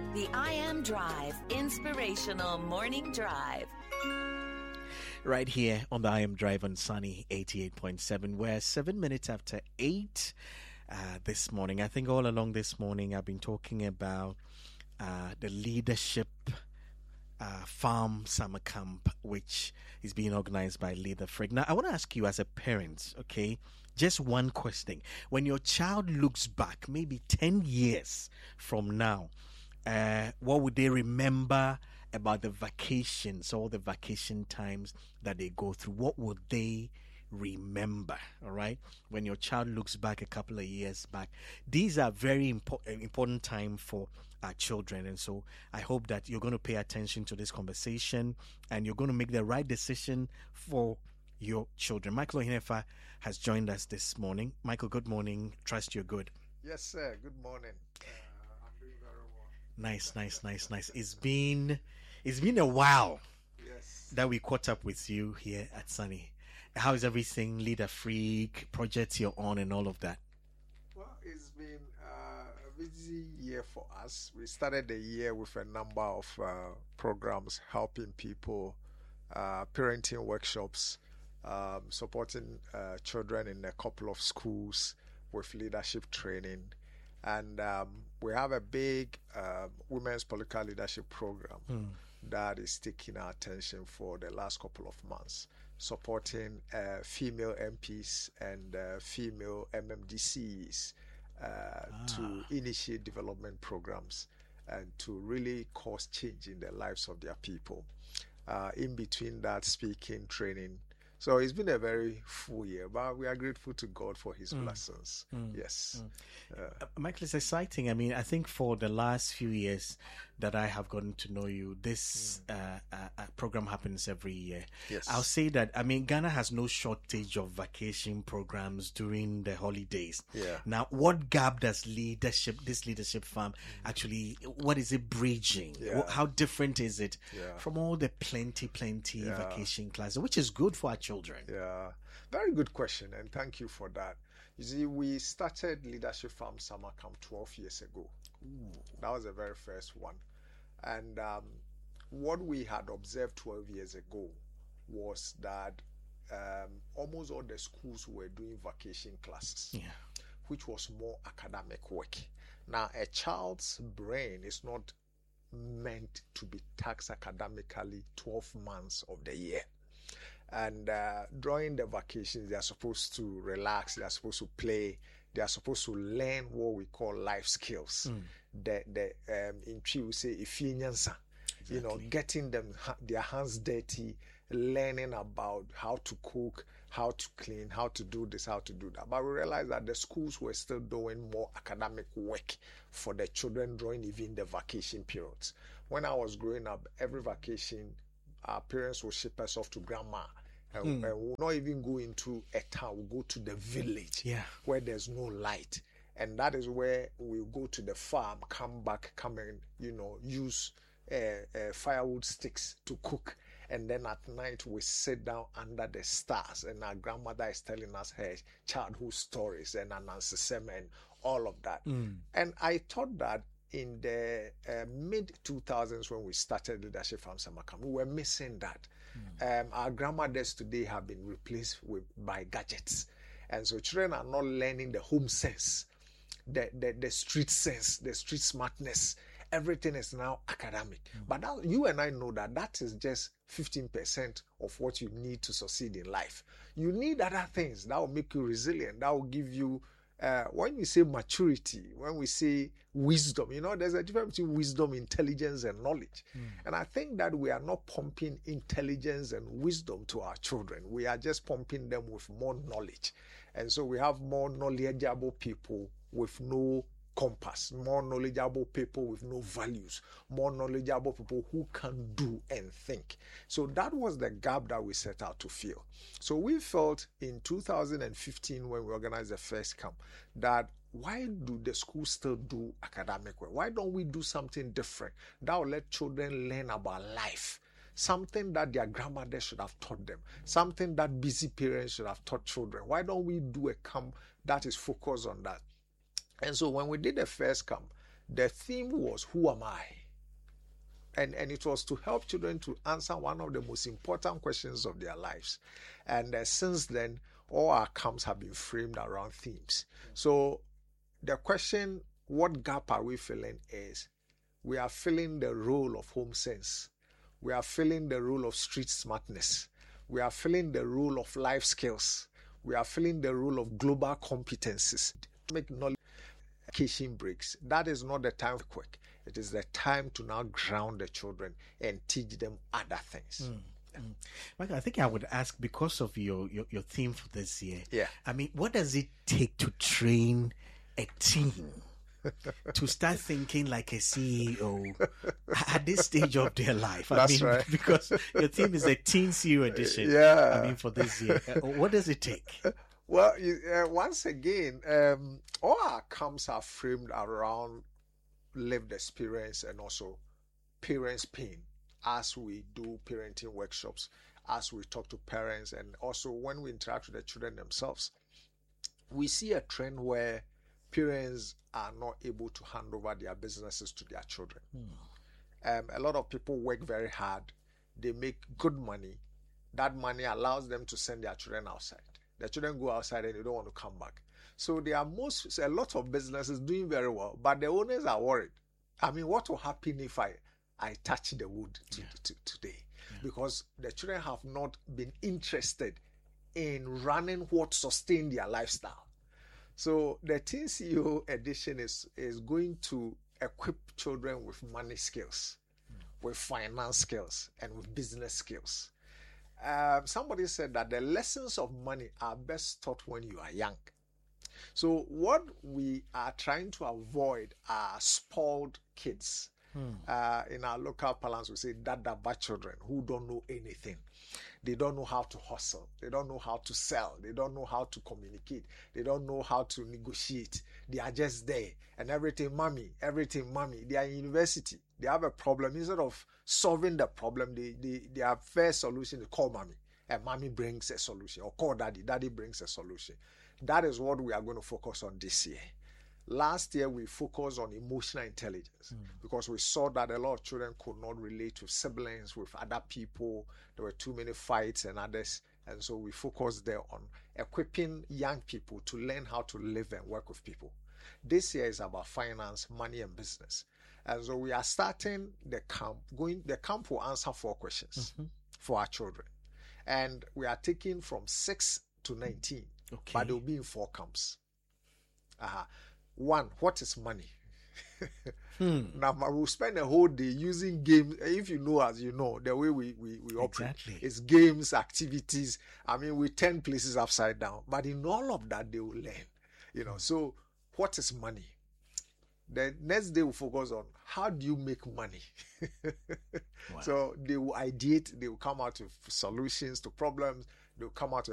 The I Am Drive, inspirational morning drive. Right here on the I Am Drive on Sunny 88.7. We're 7 minutes after 8 this morning. I think all along this morning I've been talking about the leadership farm summer camp, which is being organized by Leader Frick. Now, I want to ask you as a parent, okay, just one question. When your child looks back, maybe 10 years from now, what would they remember about the vacations, all the vacation times that they go through? What would they remember? All right, when your child looks back a couple of years back, these are very important time for our children, and so I hope that you're going to pay attention to this conversation and you're going to make the right decision for your children. Michael Ohinefa has joined us this morning. Michael, good morning. Trust you're good. Yes, sir. Good morning. I'm doing very well. Nice. It's been a while that we caught up with you here at Sunny. How is everything? Leader Freak, projects you're on and all of that? Well, it's been a busy year for us. We started the year with a number of programs helping people, parenting workshops, supporting children in a couple of schools with leadership training. And we have a big women's political leadership program that is taking our attention for the last couple of months, supporting female MPs and female MMDCs to initiate development programs and to really cause change in the lives of their people. In between that, speaking, training. So it's been a very full year, but we are grateful to God for His blessings. Yes. Michael, it's exciting. I mean, I think for the last few years that I have gotten to know you, this program happens every year. Yes. I'll say that, I mean, Ghana has no shortage of vacation programs during the holidays. Yeah. Now, what gap does this leadership farm actually, what is it bridging? Yeah. How different is it Yeah. from all the plenty vacation classes, which is good for our children? Yeah, very good question, and thank you for that. You see, we started Leadership Farm Summer Camp 12 years ago. Ooh. That was the very first one. And what we had observed 12 years ago was that almost all the schools were doing vacation classes, which was more academic work. Now, a child's brain is not meant to be taxed academically 12 months of the year. And during the vacations, they are supposed to relax, they are supposed to play, they are supposed to learn what we call life skills. In Twi we say ifinyansa, you know, getting them their hands dirty, learning about how to cook, how to clean, how to do this, how to do that. But we realized that the schools were still doing more academic work for the children during even the vacation periods. When I was growing up, every vacation, our parents would ship us off to grandma. And we'll not even go into a town, we'll go to the village where there's no light. And that is where we'll go to the farm, come and, you know, use firewood sticks to cook. And then at night we sit down under the stars and our grandmother is telling us her childhood stories and Anansi Sema and all of that. And I thought that in the mid-2000s when we started Leadership Farm Summer Camp, we were missing that. Our grandmothers today have been replaced by gadgets. And so children are not learning the home sense, the street sense, the street smartness. Everything is now academic. But now, you and I know that that is just 15% of what you need to succeed in life. You need other things that will make you resilient, that will give you when we say maturity, when we say wisdom, you know, there's a difference between wisdom, intelligence, and knowledge. And I think that we are not pumping intelligence and wisdom to our children. We are just pumping them with more knowledge. And so we have more knowledgeable people with no compass, more knowledgeable people with no values, more knowledgeable people who can do and think. So that was the gap that we set out to fill. So we felt in 2015 when we organized the first camp that why do the schools still do academic work? Why don't we do something different that will let children learn about life? Something that their grandmother should have taught them, something that busy parents should have taught children. Why don't we do a camp that is focused on that? And so when we did the first camp, the theme was, who am I? And it was to help children to answer one of the most important questions of their lives. And since then, all our camps have been framed around themes. So the question, what gap are we filling, is we are filling the role of home sense. We are filling the role of street smartness. We are filling the role of life skills. We are filling the role of global competencies. Make knowledge education breaks. That is not the time for quick. It is the time to now ground the children and teach them other things. Michael, I think I would ask, because of your theme for this year. Yeah. I mean, what does it take to train a teen to start thinking like a CEO at this stage of their life? That's right. Because your theme is a Teen CEO edition. Yeah. I mean, for this year. What does it take? Well, once again, all our camps are framed around lived experience and also parents' pain as we do parenting workshops, as we talk to parents, and also when we interact with the children themselves. We see a trend where parents are not able to hand over their businesses to their children. A lot of people work very hard. They make good money. That money allows them to send their children outside. The children go outside and they don't want to come back. So there are a lot of businesses doing very well, but the owners are worried. I mean, what will happen if I touch the wood today? Because the children have not been interested in running what sustain their lifestyle. So the Teen CEO edition is going to equip children with money skills, with finance skills, and with business skills. Somebody said that the lessons of money are best taught when you are young. So what we are trying to avoid are spoiled kids. In our local parlance, we say dadaba children who don't know anything. They don't know how to hustle. They don't know how to sell. They don't know how to communicate. They don't know how to negotiate. They are just there. And everything mommy. They are in university. They have a problem. Instead of solving the problem, their first solution is call mommy. And mommy brings a solution. Or call daddy. Daddy brings a solution. That is what we are going to focus on this year. Last year, we focused on emotional intelligence because we saw that a lot of children could not relate with siblings, with other people. There were too many fights and others. And so we focused there on equipping young people to learn how to live and work with people. This year is about finance, money, and business. And so we are starting the camp. The camp will answer 4 questions for our children. And we are taking from 6 to 19. Okay. But they will be in 4 camps. 1, what is money? Now, we'll spend a whole day using games. If you know, as you know, the way we operate. Exactly. It's games, activities. I mean, we turn places upside down. But in all of that, they will learn. So what is money? The next day, we'll focus on how do you make money? Wow. So they will ideate. They will come out with solutions to problems. They will come out with